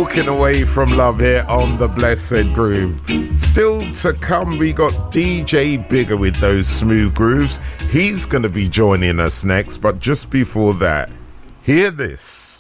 walking away from love here on the Blessed Groove. Still to come, we got DJ Bigger with those smooth grooves. He's going to be joining us next, but just before that, hear this.